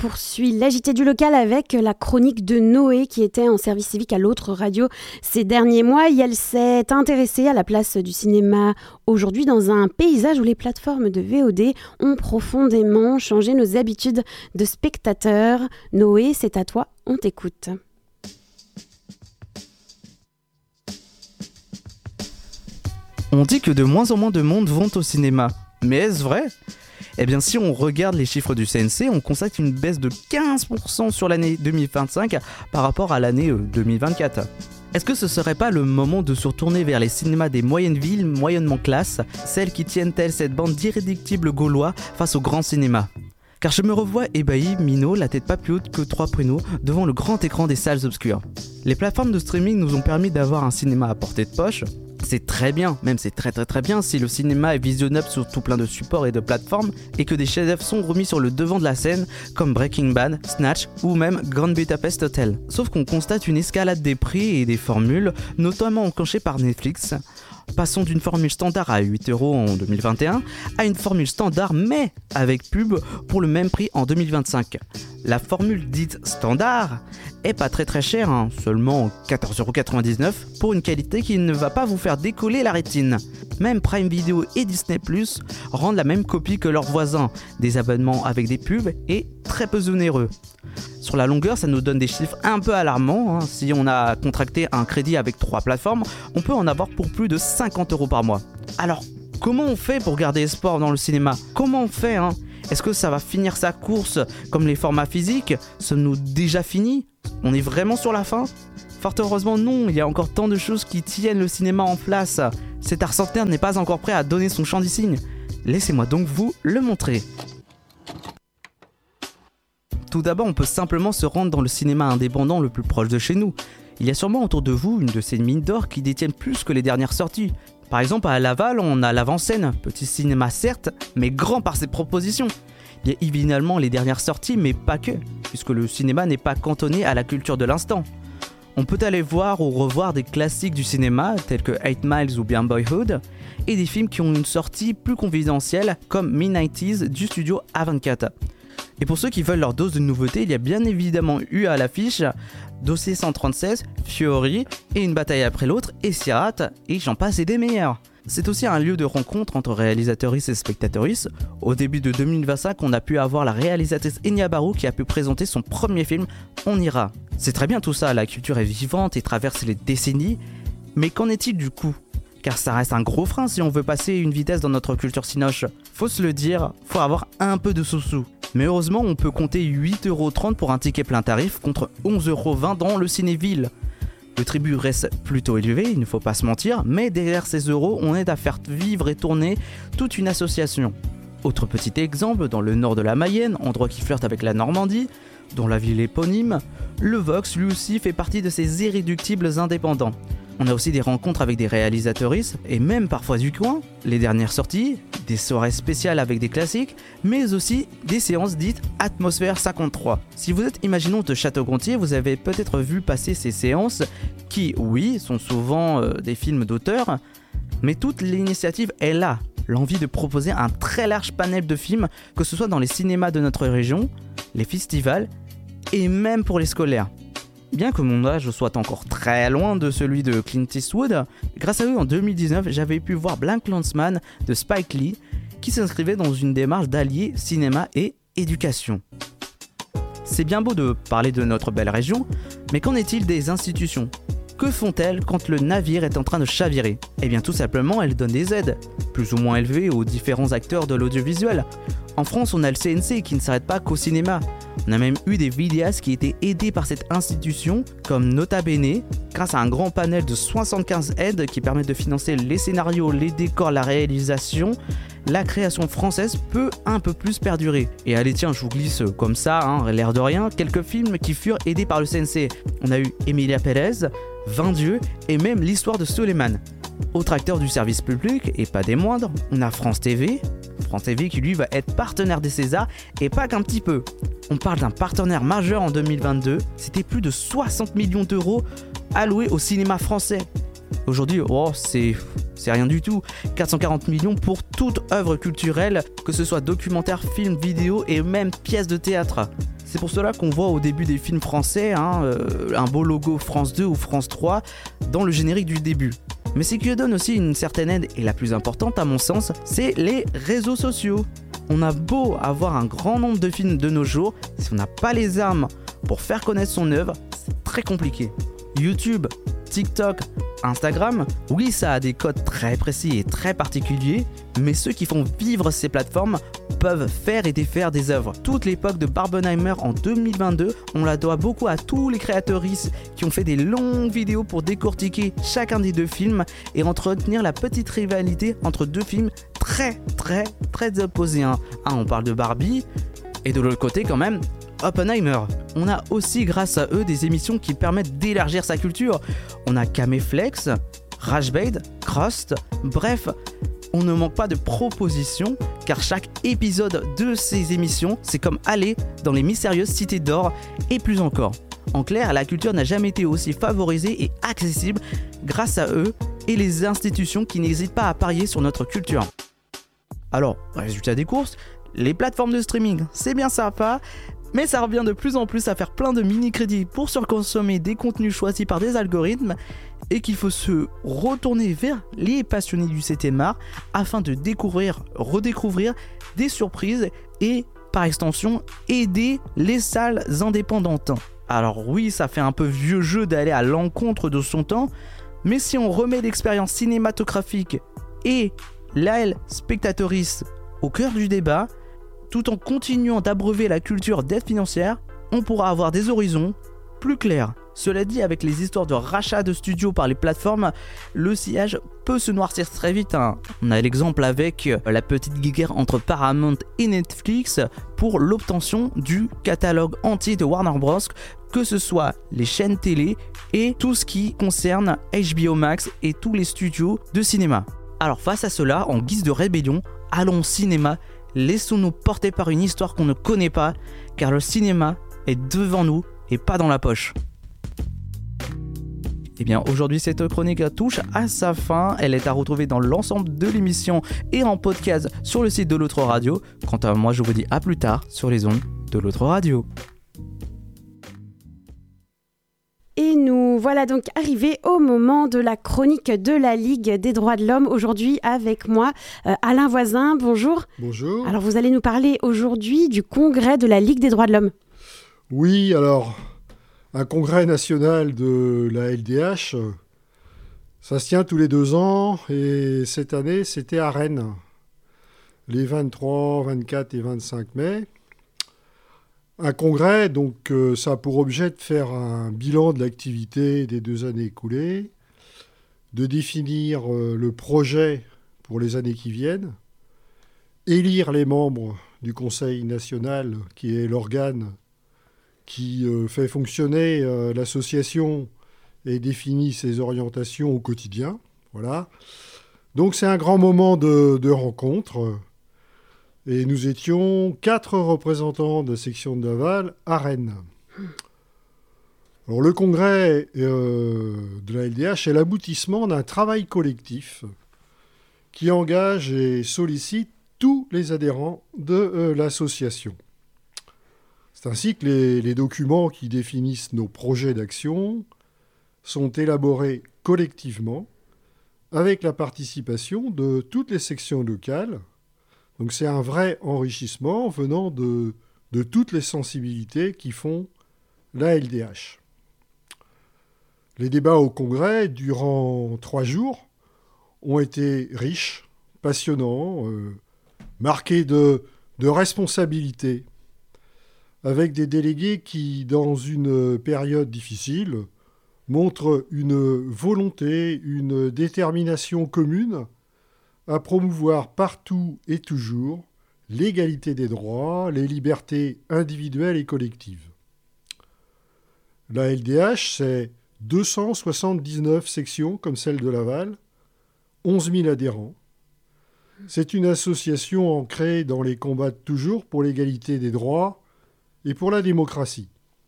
poursuit l'agité du local avec la chronique de Noé qui était en service civique à l'autre radio ces derniers mois et elle s'est intéressée à la place du cinéma aujourd'hui dans un paysage où les plateformes de VOD ont profondément changé nos habitudes de spectateurs. Noé, c'est à toi, on t'écoute. On dit que de moins en moins de monde vont au cinéma. Mais est-ce vrai ? Eh bien, si on regarde les chiffres du CNC, on constate une baisse de 15% sur l'année 2025 par rapport à l'année 2024. Est-ce que ce serait pas le moment de se retourner vers les cinémas des moyennes villes, moyennement classe, celles qui tiennent telle cette bande d'irréductibles gaulois face au grand cinéma ? Car je me revois ébahi, minot, la tête pas plus haute que 3 pruneaux, devant le grand écran des salles obscures. Les plateformes de streaming nous ont permis d'avoir un cinéma à portée de poche. C'est très bien, même c'est très bien si le cinéma est visionnable sur tout plein de supports et de plateformes et que des chefs-d'œuvre sont remis sur le devant de la scène comme Breaking Bad, Snatch ou même Grand Budapest Hotel. Sauf qu'on constate une escalade des prix et des formules, notamment enclenchées par Netflix. Passons d'une formule standard à 8€ en 2021 à une formule standard mais avec pub pour le même prix en 2025. La formule dite standard est pas très chère, seulement 14,99€ pour une qualité qui ne va pas vous faire décoller la rétine. Même Prime Video et Disney+ rendent la même copie que leurs voisins, des abonnements avec des pubs et très peu onéreux. Sur la longueur, ça nous donne des chiffres un peu alarmants. Si on a contracté un crédit avec 3 plateformes, on peut en avoir pour plus de 50€ par mois. Alors, comment on fait pour garder espoir dans le cinéma ? Comment on fait Est-ce que ça va finir sa course comme les formats physiques ? Sommes-nous déjà finis ? On est vraiment sur la fin ? Fort heureusement non, il y a encore tant de choses qui tiennent le cinéma en place. Cet art centenaire n'est pas encore prêt à donner son chant du cygne. Laissez-moi donc vous le montrer. Tout d'abord, on peut simplement se rendre dans le cinéma indépendant le plus proche de chez nous. Il y a sûrement autour de vous une de ces mines d'or qui détiennent plus que les dernières sorties. Par exemple, à Laval, on a l'Avant-Scène, petit cinéma certes, mais grand par ses propositions. Il y a évidemment les dernières sorties, mais pas que, puisque le cinéma n'est pas cantonné à la culture de l'instant. On peut aller voir ou revoir des classiques du cinéma, tels que 8 Miles ou bien Boyhood, et des films qui ont une sortie plus confidentielle, comme Mid-90s du studio A24. Et pour ceux qui veulent leur dose de nouveauté, il y a bien évidemment eu à l'affiche Dossier 136, Fury, et Une bataille après l'autre, et Sirat, et j'en passe et des meilleurs. C'est aussi un lieu de rencontre entre réalisatrices et spectatrices. Au début de 2025, on a pu avoir la réalisatrice Enya Barou qui a pu présenter son premier film, On ira. C'est très bien tout ça, la culture est vivante et traverse les décennies, mais qu'en est-il du coup ? Car ça reste un gros frein si on veut passer une vitesse dans notre culture cinoche. Faut se le dire, faut avoir un peu de sous-sous. Mais heureusement, on peut compter 8,30€ pour un ticket plein tarif contre 11,20€ dans le ciné-ville. Le tribut reste plutôt élevé, il ne faut pas se mentir, mais derrière ces euros, on aide à faire vivre et tourner toute une association. Autre petit exemple, dans le nord de la Mayenne, endroit qui flirte avec la Normandie, dont la ville éponyme, le Vox lui aussi fait partie de ces irréductibles indépendants. On a aussi des rencontres avec des réalisatrices et même parfois du coin, les dernières sorties, des soirées spéciales avec des classiques, mais aussi des séances dites Atmosphère 53. Si vous êtes imaginons de Château-Gontier, vous avez peut-être vu passer ces séances qui, oui, sont souvent des films d'auteur, mais toute l'initiative est là. L'envie de proposer un très large panel de films, que ce soit dans les cinémas de notre région, les festivals et même pour les scolaires. Bien que mon âge soit encore très loin de celui de Clint Eastwood, grâce à eux en 2019, j'avais pu voir BlacKkKlansman de Spike Lee, qui s'inscrivait dans une démarche d'allier cinéma et éducation. C'est bien beau de parler de notre belle région, mais qu'en est-il des institutions ? Que font-elles quand le navire est en train de chavirer ? Eh bien tout simplement, elles donnent des aides, plus ou moins élevées aux différents acteurs de l'audiovisuel. En France, on a le CNC qui ne s'arrête pas qu'au cinéma. On a même eu des vidéastes qui étaient aidés par cette institution, comme Nota Bene, grâce à un grand panel de 75 aides qui permettent de financer les scénarios, les décors, la réalisation. La création française peut un peu plus perdurer. Et allez tiens, je vous glisse comme ça, l'air de rien, quelques films qui furent aidés par le CNC. On a eu Emilia Pérez, 20 dieux et même l'histoire de Suleiman. Autre acteur du service public, et pas des moindres, on a France TV qui lui va être partenaire des Césars, et pas qu'un petit peu. On parle d'un partenaire majeur en 2022, c'était plus de 60 millions d'euros alloués au cinéma français. Aujourd'hui, c'est rien du tout, 440 millions pour toute œuvre culturelle, que ce soit documentaire, film, vidéo et même pièce de théâtre. C'est pour cela qu'on voit au début des films français un beau logo France 2 ou France 3 dans le générique du début. Mais ce qui donne aussi une certaine aide, et la plus importante à mon sens, c'est les réseaux sociaux. On a beau avoir un grand nombre de films de nos jours, si on n'a pas les armes pour faire connaître son œuvre, c'est très compliqué. YouTube, TikTok, Instagram, oui, ça a des codes très précis et très particuliers, mais ceux qui font vivre ces plateformes peuvent faire et défaire des œuvres. Toute l'époque de Barbenheimer en 2022, on la doit beaucoup à tous les créateuristes qui ont fait des longues vidéos pour décortiquer chacun des deux films et entretenir la petite rivalité entre deux films très opposés. On parle de Barbie et de l'autre côté quand même Oppenheimer. On a aussi grâce à eux des émissions qui permettent d'élargir sa culture. On a Caméflex, Rashbait, Crust, bref, on ne manque pas de propositions car chaque épisode de ces émissions, c'est comme aller dans les mystérieuses cités d'or et plus encore. En clair, la culture n'a jamais été aussi favorisée et accessible grâce à eux et les institutions qui n'hésitent pas à parier sur notre culture. Alors, résultat des courses, les plateformes de streaming, c'est bien sympa, mais ça revient de plus en plus à faire plein de mini-crédits pour surconsommer des contenus choisis par des algorithmes et qu'il faut se retourner vers les passionnés du 7e art afin de découvrir, redécouvrir des surprises et, par extension, aider les salles indépendantes. Alors oui, ça fait un peu vieux jeu d'aller à l'encontre de son temps, mais si on remet l'expérience cinématographique et l'aile spectatrice au cœur du débat, tout en continuant d'abreuver la culture d'aide financière, on pourra avoir des horizons plus clairs. Cela dit, avec les histoires de rachat de studios par les plateformes, le sillage peut se noircir très vite. On a l'exemple avec la petite guerre entre Paramount et Netflix pour l'obtention du catalogue entier de Warner Bros, que ce soit les chaînes télé et tout ce qui concerne HBO Max et tous les studios de cinéma. Alors face à cela, en guise de rébellion, allons au cinéma. Laissons-nous porter par une histoire qu'on ne connaît pas, car le cinéma est devant nous et pas dans la poche. Et bien aujourd'hui cette chronique touche à sa fin, elle est à retrouver dans l'ensemble de l'émission et en podcast sur le site de l'autre radio. Quant à moi je vous dis à plus tard sur les ondes de l'autre radio. Et nous voilà donc arrivés au moment de la chronique de la Ligue des droits de l'homme. Aujourd'hui avec moi, Alain Voisin, bonjour. Bonjour. Alors vous allez nous parler aujourd'hui du congrès de la Ligue des droits de l'homme. Oui, alors, un congrès national de la LDH, ça se tient tous les 2 ans et cette année c'était à Rennes, les 23, 24 et 25 mai. Un congrès, donc ça a pour objet de faire un bilan de l'activité des 2 années écoulées, de définir le projet pour les années qui viennent, élire les membres du Conseil national, qui est l'organe qui fait fonctionner l'association et définit ses orientations au quotidien. Voilà. Donc c'est un grand moment de rencontre. Et nous étions 4 représentants de section de Laval à Rennes. Alors, le congrès de la LDH est l'aboutissement d'un travail collectif qui engage et sollicite tous les adhérents de l'association. C'est ainsi que les documents qui définissent nos projets d'action sont élaborés collectivement avec la participation de toutes les sections locales. Donc c'est un vrai enrichissement venant de toutes les sensibilités qui font la LDH. Les débats au Congrès, durant 3 jours, ont été riches, passionnants, marqués de responsabilité, avec des délégués qui, dans une période difficile, montrent une volonté, une détermination commune à promouvoir partout et toujours l'égalité des droits, les libertés individuelles et collectives. La LDH, c'est 279 sections comme celle de Laval, 11 000 adhérents. C'est une association ancrée dans les combats de toujours pour l'égalité des droits et pour la démocratie.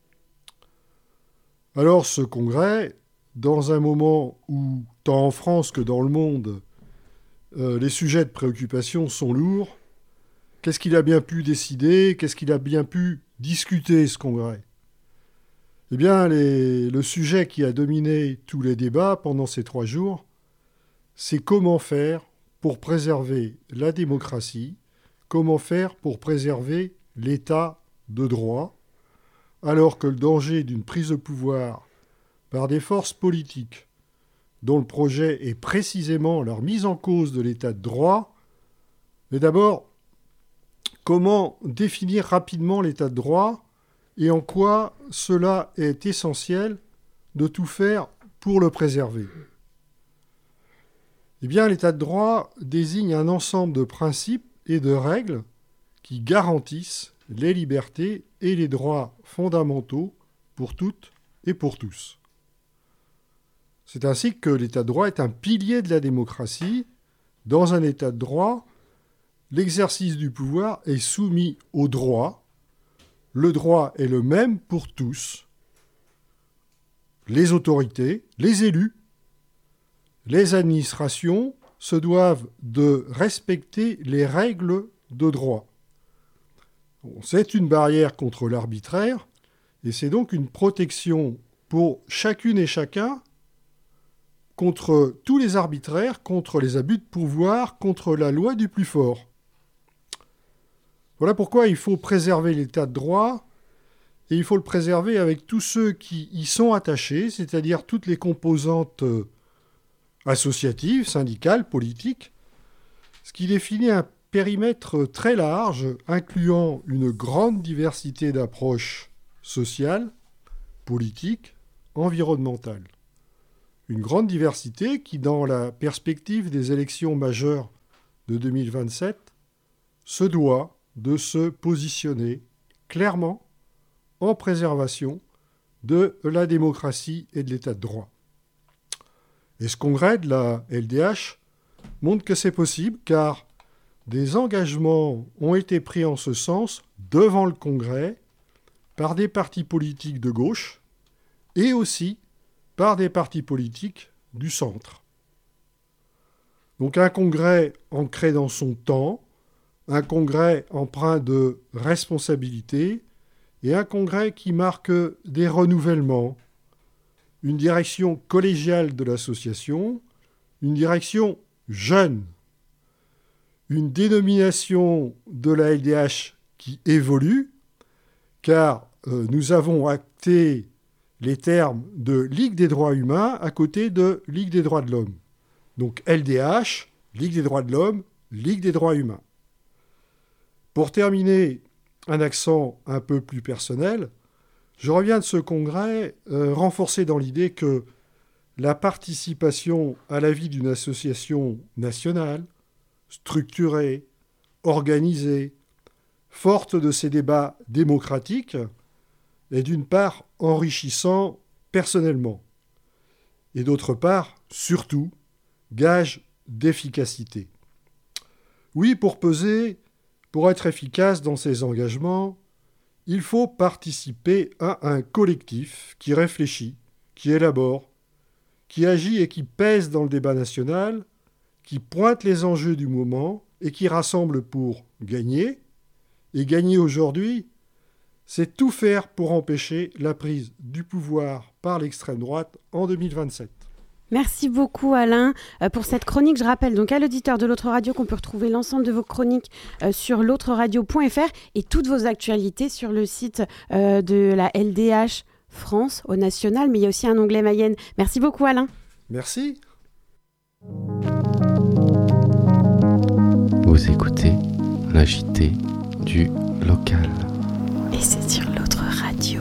Alors ce congrès, dans un moment où, tant en France que dans le monde, les sujets de préoccupation sont lourds, Qu'est-ce qu'il a bien pu décider? Qu'est-ce qu'il a bien pu discuter, ce congrès? Eh bien, le sujet qui a dominé tous les débats pendant ces 3 jours, c'est comment faire pour préserver la démocratie, comment faire pour préserver l'état de droit, alors que le danger d'une prise de pouvoir par des forces politiques dont le projet est précisément leur mise en cause de l'état de droit. Mais d'abord, comment définir rapidement l'état de droit et en quoi cela est essentiel de tout faire pour le préserver? Eh bien, l'état de droit désigne un ensemble de principes et de règles qui garantissent les libertés et les droits fondamentaux pour toutes et pour tous. C'est ainsi que l'état de droit est un pilier de la démocratie. Dans un état de droit, l'exercice du pouvoir est soumis au droit. Le droit est le même pour tous. Les autorités, les élus, les administrations se doivent de respecter les règles de droit. C'est une barrière contre l'arbitraire et c'est donc une protection pour chacune et chacun contre tous les arbitraires, contre les abus de pouvoir, contre la loi du plus fort. Voilà pourquoi il faut préserver l'état de droit, et il faut le préserver avec tous ceux qui y sont attachés, c'est-à-dire toutes les composantes associatives, syndicales, politiques, ce qui définit un périmètre très large, incluant une grande diversité d'approches sociales, politiques, environnementales. Une grande diversité qui, dans la perspective des élections majeures de 2027, se doit de se positionner clairement en préservation de la démocratie et de l'état de droit. Et ce congrès de la LDH montre que c'est possible, car des engagements ont été pris en ce sens devant le congrès par des partis politiques de gauche et aussi par des partis politiques du centre. Donc un congrès ancré dans son temps, un congrès empreint de responsabilité et un congrès qui marque des renouvellements, une direction collégiale de l'association, une direction jeune, une dénomination de la LDH qui évolue, car nous avons acté les termes de Ligue des droits humains à côté de Ligue des droits de l'homme. Donc LDH, Ligue des droits de l'homme, Ligue des droits humains. Pour terminer, un accent un peu plus personnel, je reviens de ce congrès renforcé dans l'idée que la participation à la vie d'une association nationale, structurée, organisée, forte de ses débats démocratiques, est d'une part enrichissant personnellement, et d'autre part, surtout, gage d'efficacité. Oui, pour peser, pour être efficace dans ses engagements, il faut participer à un collectif qui réfléchit, qui élabore, qui agit et qui pèse dans le débat national, qui pointe les enjeux du moment et qui rassemble pour gagner. Et gagner aujourd'hui, c'est tout faire pour empêcher la prise du pouvoir par l'extrême droite en 2027. Merci beaucoup Alain pour cette chronique. Je rappelle donc à l'auditeur de l'autre radio qu'on peut retrouver l'ensemble de vos chroniques sur l'autreradio.fr et toutes vos actualités sur le site de la LDH France au national, mais il y a aussi un onglet Mayenne. Merci beaucoup Alain. Merci. Vous écoutez la JT du local. Et c'est sur l'autre radio.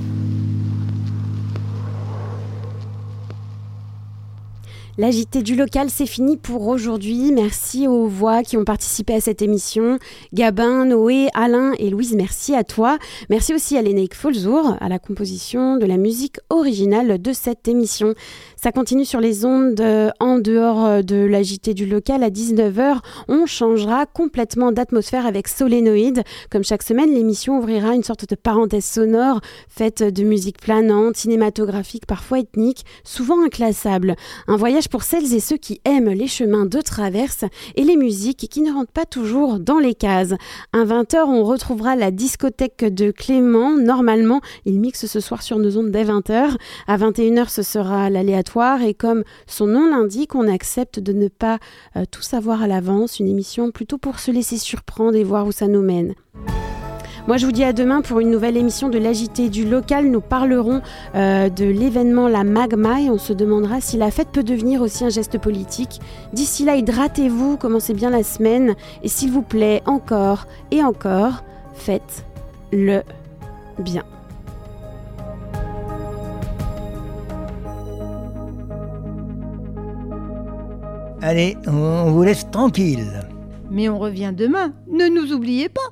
La JT du local, c'est fini pour aujourd'hui. Merci aux voix qui ont participé à cette émission. Gabin, Noé, Alain et Louise, merci à toi. Merci aussi à Lénaïque Folzour, à la composition de la musique originale de cette émission. Ça continue sur les ondes en dehors de la JT du local à 19h. On changera complètement d'atmosphère avec Solénoïde. Comme chaque semaine, l'émission ouvrira une sorte de parenthèse sonore faite de musique planante, cinématographique, parfois ethnique, souvent inclassable. Un voyage message pour celles et ceux qui aiment les chemins de traverse et les musiques qui ne rentrent pas toujours dans les cases. À 20h, on retrouvera la discothèque de Clément. Normalement, il mixe ce soir sur nos ondes dès 20h. À 21h, ce sera l'aléatoire et comme son nom l'indique, on accepte de ne pas tout savoir à l'avance. Une émission plutôt pour se laisser surprendre et voir où ça nous mène. Moi, je vous dis à demain pour une nouvelle émission de l'AJT du local. Nous parlerons de l'événement La Magma et on se demandera si la fête peut devenir aussi un geste politique. D'ici là, hydratez-vous, commencez bien la semaine et s'il vous plaît, encore et encore, faites-le bien. Allez, on vous laisse tranquille. Mais on revient demain, ne nous oubliez pas.